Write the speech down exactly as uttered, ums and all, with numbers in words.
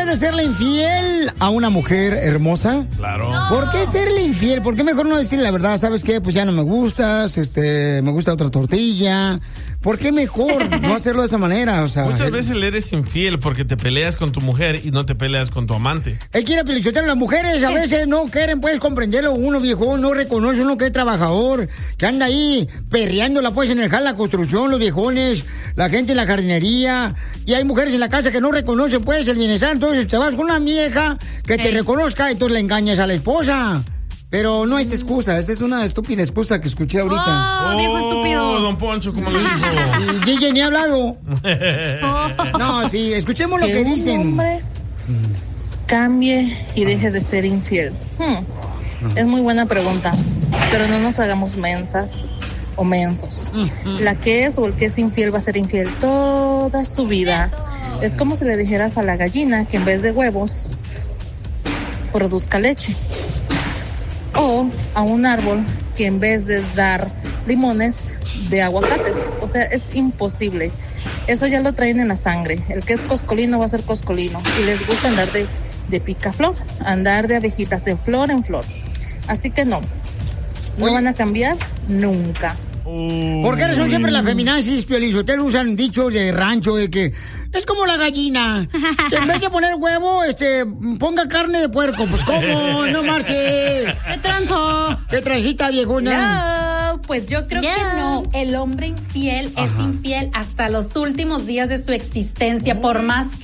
de serle infiel a una mujer hermosa? Claro. No. ¿Por qué serle infiel? ¿Por qué mejor no decirle la verdad? ¿Sabes qué? Pues ya no me gustas, este, me gusta otra tortilla. ¿Por qué mejor no hacerlo de esa manera? O sea, Muchas él, veces le eres infiel porque te peleas con tu mujer y no te peleas con tu amante. él quiere pelichotear a las mujeres, a veces no quieren, puedes comprenderlo. Uno viejón no reconoce uno que es trabajador, que anda ahí perreándola pues en el jal, la construcción, los viejones, la gente en la jardinería. Y hay mujeres en la casa que no reconocen pues el bienestar. Entonces te vas con una vieja que te Ey. reconozca y entonces le engañas a la esposa. Pero no es excusa, esta es una estúpida excusa que escuché ahorita. Oh, viejo estúpido. Don Poncho, como lo dijo. Y D J ni ha hablado. Oh. No, sí, escuchemos lo que un dicen. hombre cambie y deje de ser infiel. Hmm, Es muy buena pregunta, pero no nos hagamos mensas o mensos. La que es o el que es infiel va a ser infiel toda su vida. Es como si le dijeras a la gallina que en vez de huevos produzca leche. O a un árbol que en vez de dar limones, de aguacates. O sea, es imposible. Eso ya lo traen en la sangre. El que es coscolino va a ser coscolino. Y les gusta andar de, de picaflor, andar de abejitas, de flor en flor. Así que no. No Oye. van a cambiar nunca. ¿Por qué razón siempre las feminazis, Piolizotelo, usan dichos de rancho de que es como la gallina, que en vez de poner huevo, este, ponga carne de puerco? Pues ¿cómo? No marche. ¡Qué tranzo! ¿Qué transita, viejona? No, pues yo creo Ya. que no. El hombre infiel es infiel hasta los últimos días de su existencia, por más que